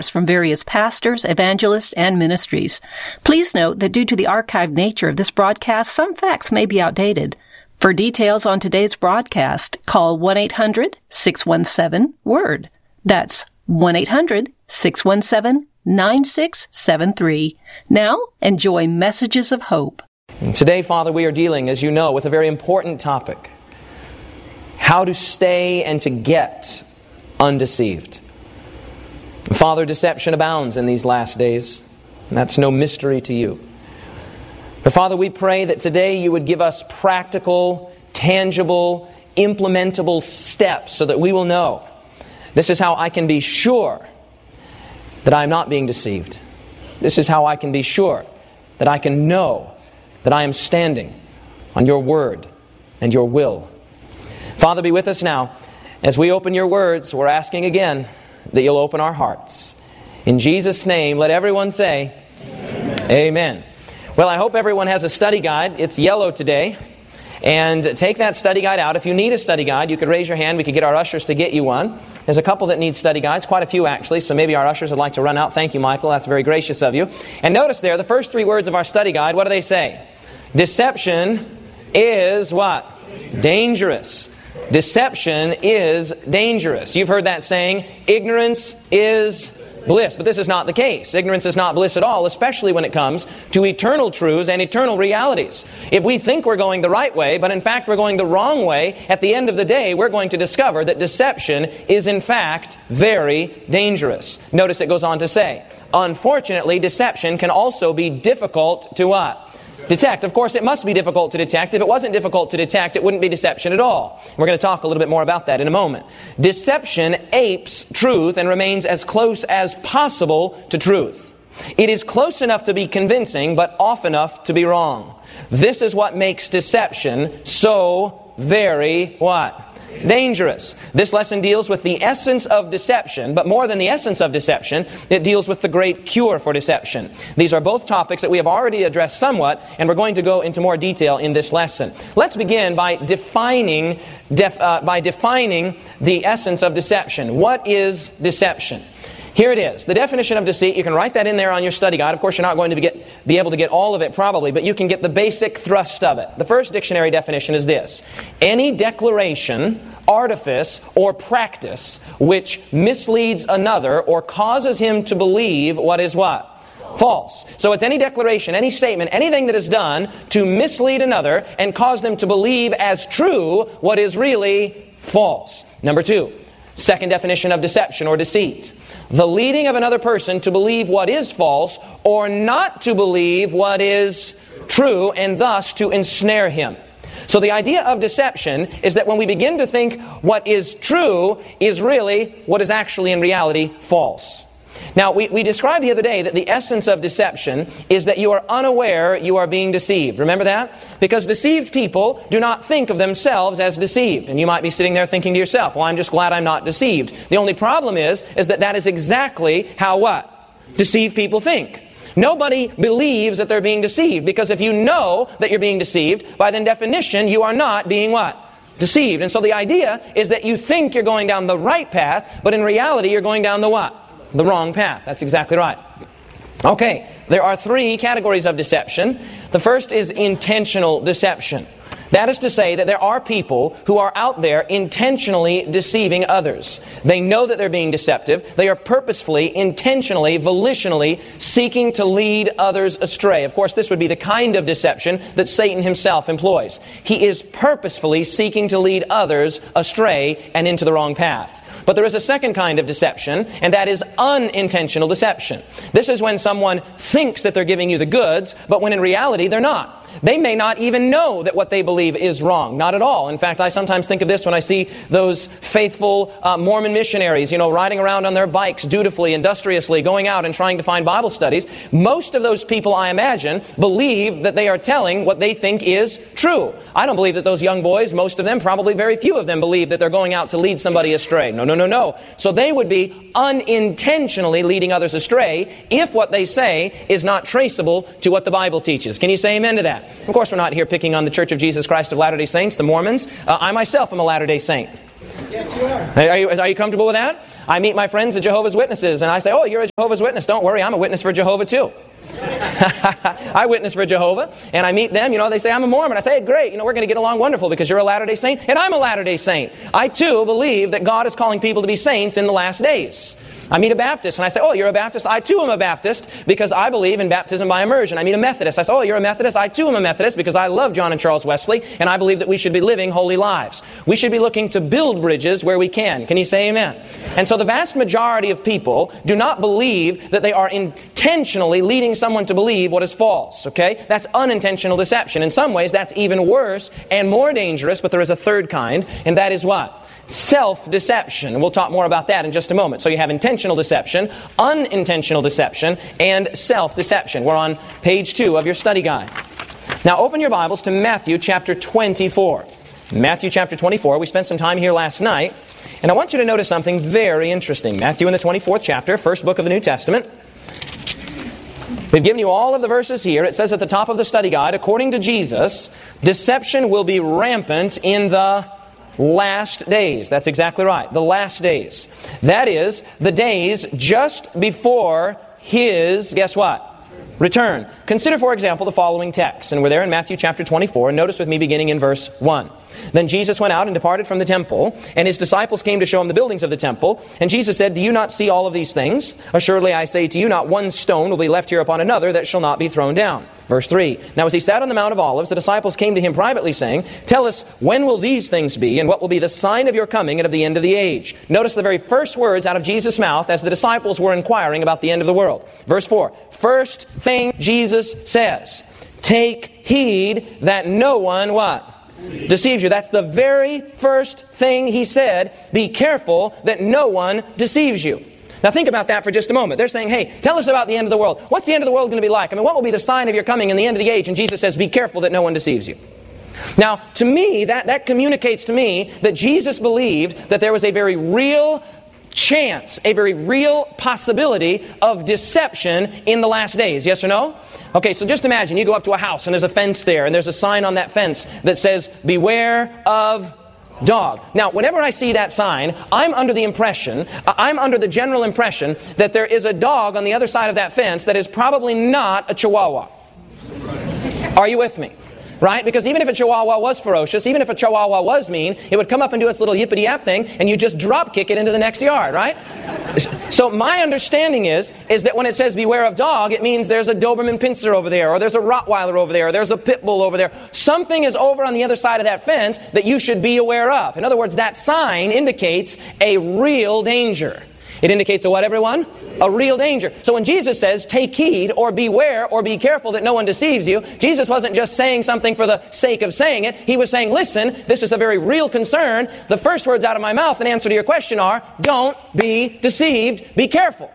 seminars from various pastors, evangelists, and ministries. Please note that due to the archived nature of this broadcast, some facts may be outdated. For details on today's broadcast, call 1-800-617-WORD. That's 1-800-617-9673. Now, enjoy Messages of Hope. Today, Father, we are dealing, as you know, with a very important topic. How to stay and to get undeceived. Father, deception abounds in these last days, and that's no mystery to you. But Father, we pray that today you would give us practical, tangible, implementable steps so that we will know this is how I can be sure that I am not being deceived. This is how I can be sure that I can know that I am standing on your word and your will. Father, be with us now. As we open your words, we're asking again that you'll open our hearts. In Jesus' name, let everyone say, Amen. Amen. Well, I hope everyone has a study guide. It's yellow today. And take that study guide out. If you need a study guide, you could raise your hand. We could get our ushers to get you one. There's a couple that need study guides, quite a few actually, so maybe our ushers would like to run out. Thank you, Michael. That's very gracious of you. And notice there, the first three words of our study guide, what do they say? Deception is what? Dangerous. Deception is dangerous. You've heard that saying, ignorance is bliss. But this is not the case. Ignorance is not bliss at all, especially when it comes to eternal truths and eternal realities. If we think we're going the right way, but in fact we're going the wrong way, at the end of the day, we're going to discover that deception is in fact very dangerous. Notice it goes on to say, unfortunately, deception can also be difficult to what? Detect. Of course, it must be difficult to detect. If it wasn't difficult to detect, it wouldn't be deception at all. We're going to talk a little bit more about that in a moment. Deception apes truth and remains as close as possible to truth. It is close enough to be convincing, but off enough to be wrong. This is what makes deception so very what? Dangerous. This lesson deals with the essence of deception, but more than the essence of deception, it deals with the great cure for deception. These are both topics that we have already addressed somewhat, and we're going to go into more detail in this lesson. Let's begin by defining the essence of deception. What is deception? Here it is. The definition of deceit, you can write that in there on your study guide. Of course, you're not going to be able to get all of it probably, but you can get the basic thrust of it. The first dictionary definition is this. Any declaration, artifice, or practice which misleads another or causes him to believe what is what? False. So it's any declaration, any statement, anything that is done to mislead another and cause them to believe as true what is really false. Number two, second definition of deception or deceit. The leading of another person to believe what is false or not to believe what is true and thus to ensnare him. So the idea of deception is that when we begin to think what is true is really what is actually in reality false. Now, we described the other day that the essence of deception is that you are unaware you are being deceived. Remember that? Because deceived people do not think of themselves as deceived. And you might be sitting there thinking to yourself, well, I'm just glad I'm not deceived. The only problem is that is exactly how what? Deceived people think. Nobody believes that they're being deceived, because if you know that you're being deceived, by then definition, you are not being what? Deceived. And so the idea is that you think you're going down the right path, but in reality, you're going down the what? The wrong path. That's exactly right. Okay, there are three categories of deception. The first is intentional deception. That is to say that there are people who are out there intentionally deceiving others. They know that they're being deceptive. They are purposefully, intentionally, volitionally seeking to lead others astray. Of course, this would be the kind of deception that Satan himself employs. He is purposefully seeking to lead others astray and into the wrong path. But there is a second kind of deception, and that is unintentional deception. This is when someone thinks that they're giving you the goods, but when in reality they're not. They may not even know that what they believe is wrong. Not at all. In fact, I sometimes think of this when I see those faithful Mormon missionaries, riding around on their bikes dutifully, industriously, going out and trying to find Bible studies. Most of those people, I imagine, believe that they are telling what they think is true. I don't believe that those young boys, most of them, probably very few of them, believe that they're going out to lead somebody astray. No. So they would be unintentionally leading others astray if what they say is not traceable to what the Bible teaches. Can you say amen to that? Of course, we're not here picking on the Church of Jesus Christ of Latter-day Saints, the Mormons. I myself am a Latter-day Saint. Yes, you are. Are you comfortable with that? I meet my friends, the Jehovah's Witnesses, and I say, oh, you're a Jehovah's Witness. Don't worry, I'm a witness for Jehovah too. I witness for Jehovah, and I meet them, they say, I'm a Mormon. I say, hey, great, we're going to get along wonderful because you're a Latter-day Saint, and I'm a Latter-day Saint. I too believe that God is calling people to be saints in the last days. I meet a Baptist, and I say, oh, you're a Baptist? I too am a Baptist because I believe in baptism by immersion. I meet a Methodist. I say, oh, you're a Methodist? I too am a Methodist because I love John and Charles Wesley, and I believe that we should be living holy lives. We should be looking to build bridges where we can. Can you say amen? And so the vast majority of people do not believe that they are intentionally leading someone to believe what is false, okay? That's unintentional deception. In some ways, that's even worse and more dangerous, but there is a third kind, and that is what? Self-deception. We'll talk more about that in just a moment. So you have intentional deception, unintentional deception, and self-deception. We're on page 2 of your study guide. Now open your Bibles to Matthew chapter 24. Matthew chapter 24. We spent some time here last night, and I want you to notice something very interesting. Matthew in the 24th chapter, first book of the New Testament. We've given you all of the verses here. It says at the top of the study guide, according to Jesus, deception will be rampant in the last days. That's exactly right. The last days. That is, the days just before His, guess what? Return. Consider, for example, the following text. And we're there in Matthew chapter 24. And notice with me beginning in verse 1. Then Jesus went out and departed from the temple, and His disciples came to show Him the buildings of the temple. And Jesus said, do you not see all of these things? Assuredly I say to you, not one stone will be left here upon another that shall not be thrown down. Verse 3. Now as He sat on the Mount of Olives, the disciples came to Him privately, saying, tell us, when will these things be, and what will be the sign of your coming and of the end of the age? Notice the very first words out of Jesus' mouth as the disciples were inquiring about the end of the world. Verse 4. First thing Jesus says, take heed that no one, what? Deceives you. That's the very first thing He said. Be careful that no one deceives you. Now think about that for just a moment. They're saying, hey, tell us about the end of the world. What's the end of the world going to be like? What will be the sign of your coming and the end of the age? And Jesus says, be careful that no one deceives you. Now, to me, that communicates to me that Jesus believed that there was a very real chance, a very real possibility of deception in the last days. Yes or no? Okay, so just imagine you go up to a house and there's a fence there and there's a sign on that fence that says, beware of dog. Now, whenever I see that sign, I'm under the general impression that there is a dog on the other side of that fence that is probably not a Chihuahua. Are you with me? Right? Because even if a Chihuahua was ferocious, even if a Chihuahua was mean, it would come up and do its little yippity-yap thing, and you just drop kick it into the next yard, right? So my understanding is that when it says beware of dog, it means there's a Doberman Pinscher over there, or there's a Rottweiler over there, or there's a Pit Bull over there. Something is over on the other side of that fence that you should be aware of. In other words, that sign indicates a real danger. It indicates a what, everyone? A real danger. So when Jesus says, take heed, or beware, or be careful that no one deceives you, Jesus wasn't just saying something for the sake of saying it. He was saying, listen, this is a very real concern. The first words out of my mouth in answer to your question are, don't be deceived, be careful.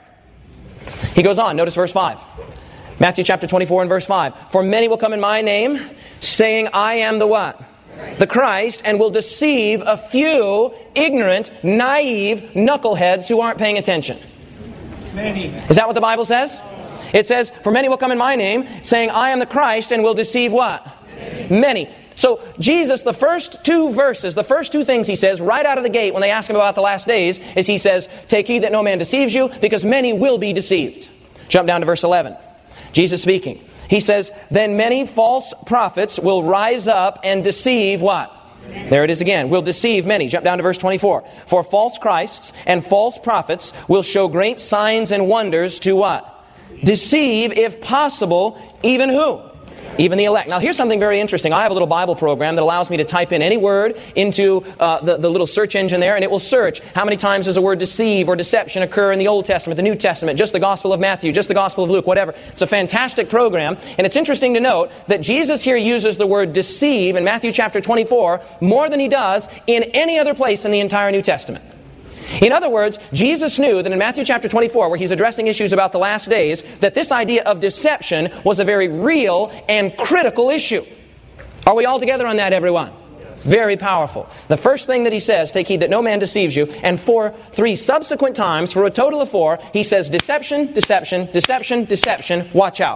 He goes on, notice verse 5. Matthew chapter 24 and verse 5. For many will come in my name, saying, I am the what? The Christ, and will deceive a few ignorant, naive knuckleheads who aren't paying attention. Many. Is that what the Bible says? It says, for many will come in my name, saying, I am the Christ, and will deceive what? Many. So Jesus, the first two verses, the first two things He says right out of the gate when they ask Him about the last days, is He says, take heed that no man deceives you, because many will be deceived. Jump down to verse 11. Jesus speaking. He says, then many false prophets will rise up and deceive what? There it is again. Will deceive many. Jump down to verse 24. For false Christs and false prophets will show great signs and wonders to what? Deceive, if possible, even who? Even the elect. Now here's something very interesting. I have a little Bible program that allows me to type in any word into the little search engine there, and it will search how many times does the word deceive or deception occur in the Old Testament, the New Testament, just the Gospel of Matthew, just the Gospel of Luke, whatever. It's a fantastic program, and it's interesting to note that Jesus here uses the word deceive in Matthew chapter 24 more than He does in any other place in the entire New Testament. In other words, Jesus knew that in Matthew chapter 24, where He's addressing issues about the last days, that this idea of deception was a very real and critical issue. Are we all together on that, everyone? Very powerful. The first thing that He says, take heed that no man deceives you, and for 3 subsequent times, for a total of 4, He says deception, deception, deception, deception, watch out.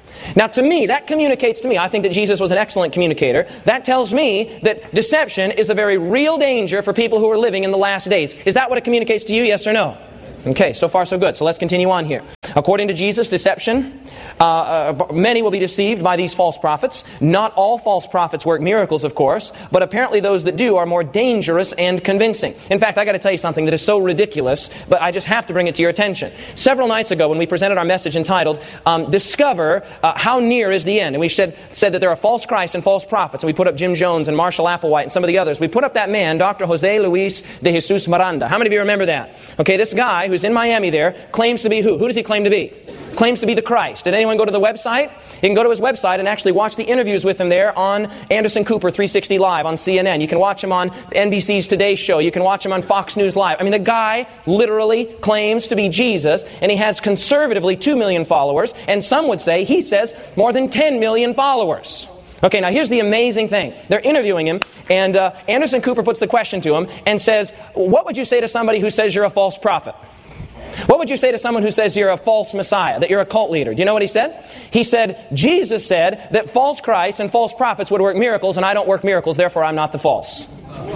Now to me, that communicates to me, I think that Jesus was an excellent communicator. That tells me that deception is a very real danger for people who are living in the last days. Is that what it communicates to you, yes or no? Okay, so far so good. So let's continue on here. According to Jesus, deception, many will be deceived by these false prophets. Not all false prophets work miracles, of course, but apparently those that do are more dangerous and convincing. In fact, I got to tell you something that is so ridiculous, but I just have to bring it to your attention. Several nights ago, when we presented our message entitled, Discover How Near is the End, and we said that there are false Christs and false prophets, and we put up Jim Jones and Marshall Applewhite and some of the others. We put up that man, Dr. Jose Luis de Jesus Miranda. How many of you remember that? Okay, this guy who's in Miami there claims to be who? Who does he claim to be? Claims to be the Christ. Did anyone go to the website? You can go to his website and actually watch the interviews with him there on Anderson Cooper 360 Live on CNN. You can watch him on NBC's Today Show. You can watch him on Fox News Live. I mean, the guy literally claims to be Jesus, and he has conservatively 2 million followers, and some would say he says more than 10 million followers. Okay, now here's the amazing thing. They're interviewing him, and Anderson Cooper puts the question to him and says, what would you say to somebody who says you're a false prophet? What would you say to someone who says you're a false Messiah, that you're a cult leader? Do you know what he said? He said, Jesus said that false Christs and false prophets would work miracles, and I don't work miracles, therefore I'm not the false.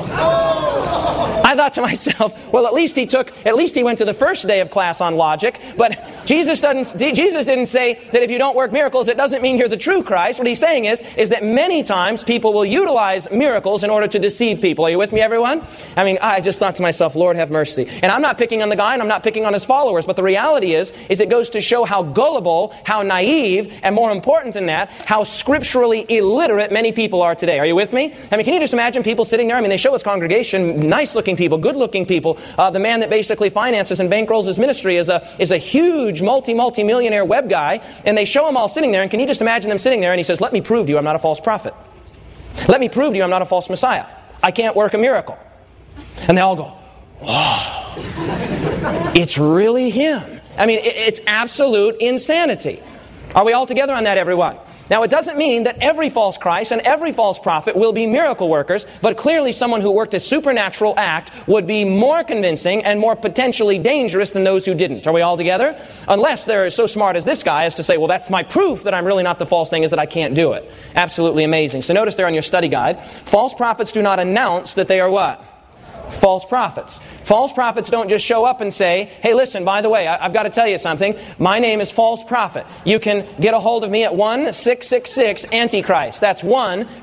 I thought to myself, well, at least he went to the first day of class on logic, but Jesus didn't say that if you don't work miracles, it doesn't mean you're the true Christ. What he's saying is that many times people will utilize miracles in order to deceive people. Are you with me, everyone? I mean, I just thought to myself, Lord have mercy. And I'm not picking on the guy, and I'm not picking on his followers, but the reality is it goes to show how gullible, how naive, and more important than that, how scripturally illiterate many people are today. Are you with me? I mean, can you just imagine people sitting there? I mean, they show his congregation, nice-looking people, good-looking people. The man that basically finances and bankrolls his ministry is a huge multi-millionaire web guy, and they show him all sitting there, and can you just imagine them sitting there, and he says, let me prove to you I'm not a false prophet. Let me prove to you I'm not a false Messiah. I can't work a miracle. And they all go, wow, it's really him. I mean, it's absolute insanity. Are we all together on that, everyone? Now, it doesn't mean that every false Christ and every false prophet will be miracle workers, but clearly someone who worked a supernatural act would be more convincing and more potentially dangerous than those who didn't. Are we all together? Unless they're so smart as this guy as to say, well, that's my proof that I'm really not the false thing, is that I can't do it. Absolutely amazing. So notice there on your study guide, false prophets do not announce that they are what? False prophets. False prophets don't just show up and say, hey, listen, by the way, I've got to tell you something. My name is False Prophet. You can get a hold of me at 1-666-Antichrist. That's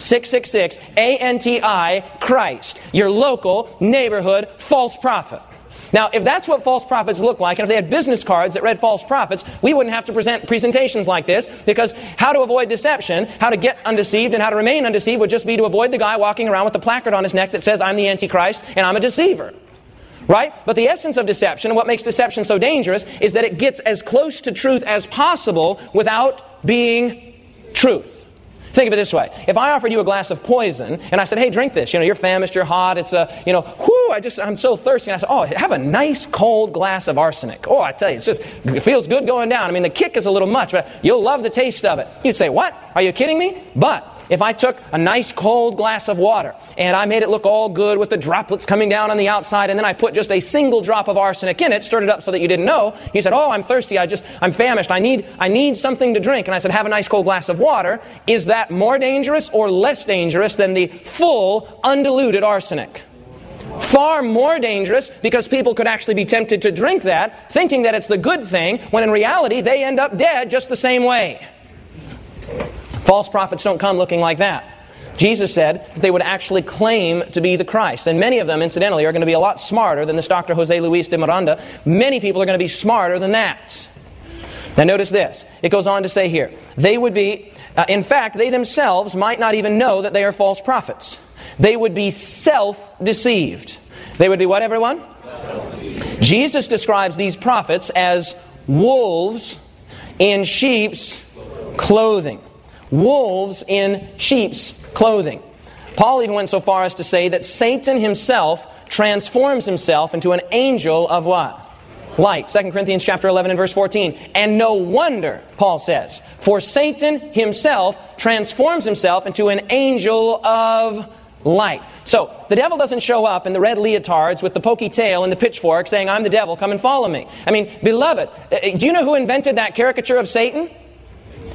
1-666-ANTI Christ. Your local neighborhood false prophet. Now, if that's what false prophets look like, and if they had business cards that read false prophets, we wouldn't have to present presentations like this, because how to avoid deception, how to get undeceived, and how to remain undeceived would just be to avoid the guy walking around with the placard on his neck that says, I'm the Antichrist and I'm a deceiver. Right? But the essence of deception, and what makes deception so dangerous, is that it gets as close to truth as possible without being truth. Think of it this way. If I offered you a glass of poison, and I said, hey, drink this. You know, you're famished, you're hot, it's I'm so thirsty. And I said, oh, have a nice cold glass of arsenic. Oh, I tell you, it feels good going down. I mean, the kick is a little much, but you'll love the taste of it. You'd say, what? Are you kidding me? But if I took a nice cold glass of water and I made it look all good with the droplets coming down on the outside, and then I put just a single drop of arsenic in it, stirred it up so that you didn't know, you said, oh, I'm thirsty, I'm famished, I need something to drink. And I said, have a nice cold glass of water. Is that more dangerous or less dangerous than the full, undiluted arsenic? Far more dangerous, because people could actually be tempted to drink that, thinking that it's the good thing, when in reality they end up dead just the same way. False prophets don't come looking like that. Jesus said that they would actually claim to be the Christ. And many of them, incidentally, are going to be a lot smarter than this Dr. Jose Luis de Miranda. Many people are going to be smarter than that. Now notice this. It goes on to say here, they would be, in fact, they themselves might not even know that they are false prophets. They would be self-deceived. They would be what, everyone? Jesus describes these prophets as wolves in sheep's clothing. Wolves in sheep's clothing. Paul even went so far as to say that Satan himself transforms himself into an angel of what? Light. 2 Corinthians chapter 11 and verse 14. And no wonder, Paul says, for Satan himself transforms himself into an angel of light. So, the devil doesn't show up in the red leotards with the pokey tail and the pitchfork saying, I'm the devil, come and follow me. I mean, beloved, do you know who invented that caricature of Satan?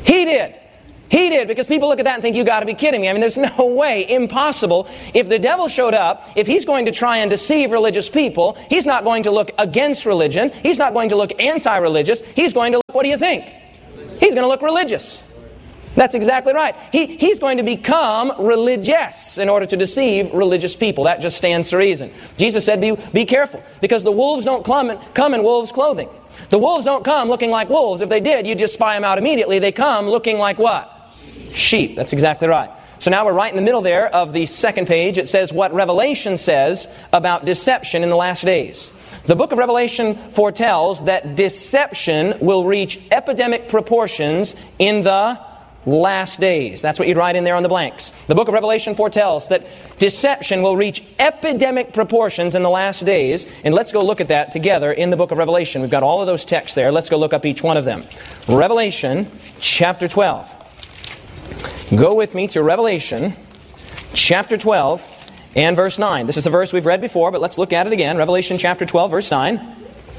He did. He did, because people look at that and think, you got to be kidding me. I mean, there's no way, impossible. If the devil showed up, if he's going to try and deceive religious people, he's not going to look against religion. He's not going to look anti-religious. He's going to look, what do you think? He's going to look religious. That's exactly right. He's going to become religious in order to deceive religious people. That just stands to reason. Jesus said, be careful, because the wolves don't come in wolves' clothing. The wolves don't come looking like wolves. If they did, you'd just spy them out immediately. They come looking like what? Sheep. That's exactly right. So now we're right in the middle there of the second page. It says what Revelation says about deception in the last days. The book of Revelation foretells that deception will reach epidemic proportions in the last days. That's what you'd write in there on the blanks. The book of Revelation foretells that deception will reach epidemic proportions in the last days. And let's go look at that together in the book of Revelation. We've got all of those texts there. Let's go look up each one of them. Revelation chapter 12. Go with me to Revelation chapter 12 and verse 9. This is a verse we've read before, but let's look at it again. Revelation chapter 12, verse 9.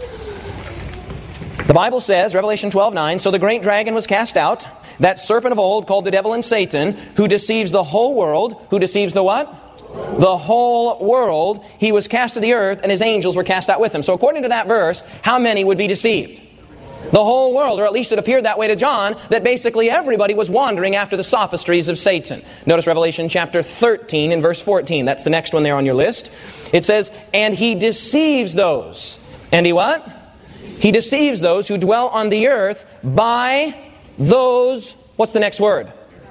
The Bible says, Revelation 12:9, so the great dragon was cast out, that serpent of old called the devil and Satan, who deceives the whole world. Who deceives the what? The whole world. He was cast to the earth, and his angels were cast out with him. So according to that verse, how many would be deceived? The whole world, or at least it appeared that way to John, that basically everybody was wandering after the sophistries of Satan. Notice Revelation chapter 13 and verse 14. That's the next one there on your list. It says, and he deceives those. And he what? He deceives those who dwell on the earth by those, what's the next word?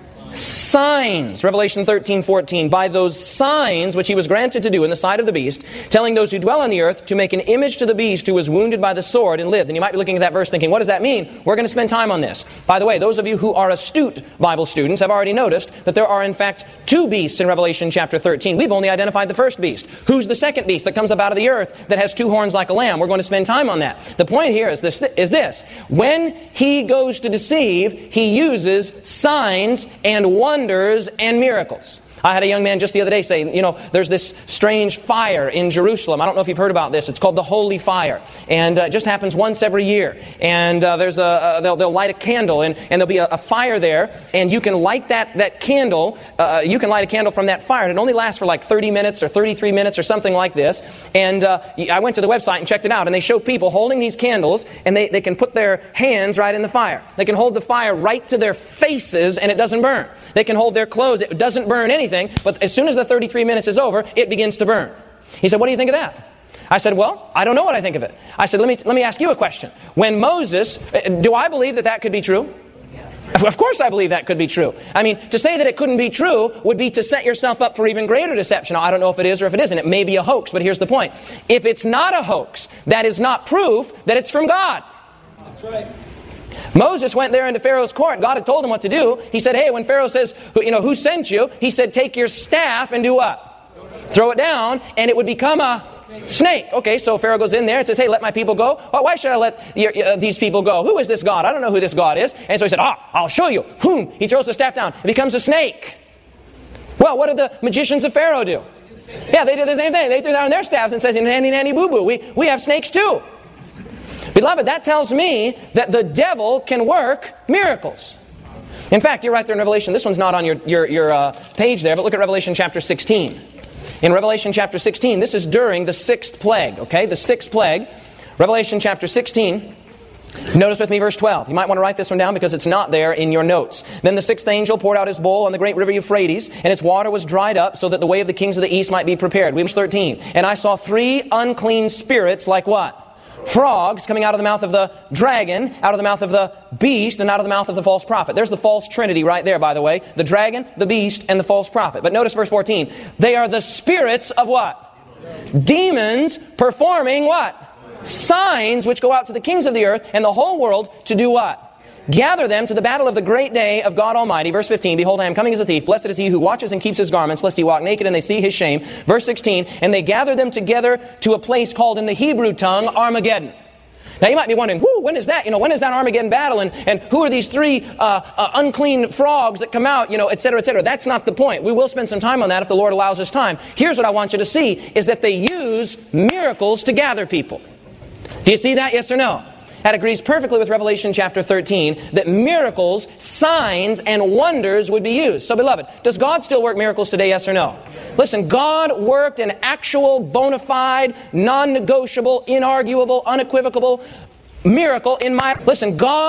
Signs. Revelation 13:14. By those signs which he was granted to do in the sight of the beast, telling those who dwell on the earth to make an image to the beast who was wounded by the sword and lived. And you might be looking at that verse thinking, what does that mean? We're going to spend time on this. By the way, those of you who are astute Bible students have already noticed that there are in fact two beasts in Revelation chapter 13. We've only identified the first beast. Who's the second beast that comes up out of the earth that has two horns like a lamb? We're going to spend time on that. The point here is this. When he goes to deceive, he uses signs and wonders and miracles. I had a young man just the other day say, there's this strange fire in Jerusalem. I don't know if you've heard about this. It's called the Holy Fire. And it just happens once every year. And they'll light a candle and there'll be a fire there. And you can light that candle. You can light a candle from that fire. And it only lasts for like 30 minutes or 33 minutes or something like this. And I went to the website and checked it out. And they show people holding these candles. And they can put their hands right in the fire. They can hold the fire right to their faces and it doesn't burn. They can hold their clothes. It doesn't burn anything. But as soon as the 33 minutes is over, it begins to burn. He said, what do you think of that? I said, well, I don't know what I think of it. I said, let me ask you a question. When Moses, do I believe that could be true? Of course I believe that could be true. I mean, to say that it couldn't be true would be to set yourself up for even greater deception. Now, I don't know if it is or if it isn't. It may be a hoax, but here's the point. If it's not a hoax, that is not proof that it's from God. That's right. Moses went there into Pharaoh's court. God had told him what to do. He said, hey, when Pharaoh says, who sent you? He said, take your staff and do what? Throw it down, and it would become a snake. Okay, so Pharaoh goes in there and says, hey, let my people go. Well, why should I let these people go? Who is this God? I don't know who this God is. And so he said, I'll show you. Boom. He throws the staff down. It becomes a snake. Well, what did the magicians of Pharaoh do? Yeah, they did the same thing. They threw down their staffs and says, nanny, nanny, boo-boo. We have snakes too. Beloved, that tells me that the devil can work miracles. In fact, you're right there in Revelation. This one's not on your page there, but look at Revelation chapter 16. In Revelation chapter 16, this is during the sixth plague, okay? The sixth plague. Revelation chapter 16. Notice with me verse 12. You might want to write this one down because it's not there in your notes. Then the sixth angel poured out his bowl on the great river Euphrates, and its water was dried up so that the way of the kings of the east might be prepared. Verse 13. And I saw three unclean spirits like what? Frogs coming out of the mouth of the dragon, out of the mouth of the beast, and out of the mouth of the false prophet. There's the false trinity right there, by the way. The dragon, the beast, and the false prophet. But notice verse 14. They are the spirits of what? Demons performing what? Signs which go out to the kings of the earth and the whole world to do what? Gather them to the battle of the great day of God Almighty. Verse 15, behold, I am coming as a thief. Blessed is he who watches and keeps his garments, lest he walk naked and they see his shame. Verse 16, and they gather them together to a place called in the Hebrew tongue Armageddon. Now you might be wondering, when is that? When is that Armageddon battle? And who are these three unclean frogs that come out, et cetera, et cetera. That's not the point. We will spend some time on that if the Lord allows us time. Here's what I want you to see, is that they use miracles to gather people. Do you see that? Yes or no? That agrees perfectly with Revelation chapter 13, that miracles, signs, and wonders would be used. So, beloved, does God still work miracles today, yes or no? Listen, God worked an actual, bona fide, non-negotiable, inarguable, unequivocal miracle in my... Listen, God...